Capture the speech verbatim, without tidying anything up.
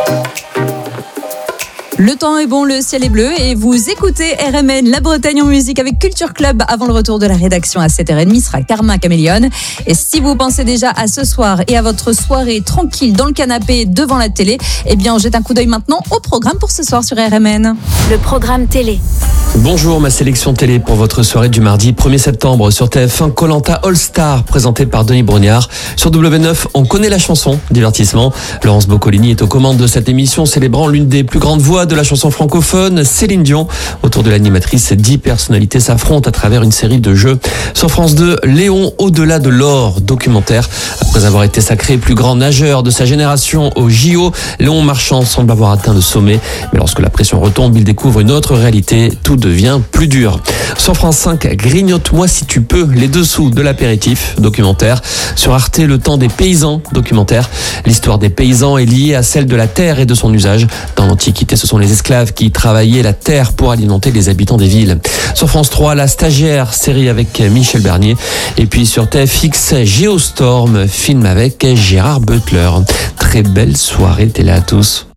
Le temps est bon, le ciel est bleu et vous écoutez R M N, la Bretagne en musique avec Culture Club. Avant le retour de la rédaction à sept heures trente sera Karma Caméléon. Et si vous pensez déjà à ce soir et à votre soirée tranquille dans le canapé devant la télé, eh bien on jette un coup d'œil maintenant au programme pour ce soir sur R M N. Le programme télé. Bonjour, ma sélection télé pour votre soirée du mardi premier septembre sur T F un, Koh Lanta All Star présenté par Denis Brognard. Sur W neuf, on connaît la chanson, divertissement. Laurence Boccolini est aux commandes de cette émission célébrant l'une des plus grandes voix de la chanson francophone, Céline Dion. Autour de l'animatrice, dix personnalités s'affrontent à travers une série de jeux. Sur France deux, Léon au-delà de l'or, documentaire. Après avoir été sacré plus grand nageur de sa génération au J O, Léon Marchand semble avoir atteint le sommet. Mais lorsque la pression retombe, il découvre une autre réalité. Tout devient plus dur. Sur France cinq, Grignote-moi si tu peux, les dessous de l'apéritif, documentaire. Sur Arte, Le temps des paysans, documentaire. L'histoire des paysans est liée à celle de la terre et de son usage. Dans l'Antiquité, ce sont les esclaves qui travaillaient la terre pour alimenter les habitants des villes. Sur France trois, La Stagiaire, série avec Michel Bernier. Et puis sur T F X, Geostorm, film avec Gérard Butler. Très belle soirée télé à tous.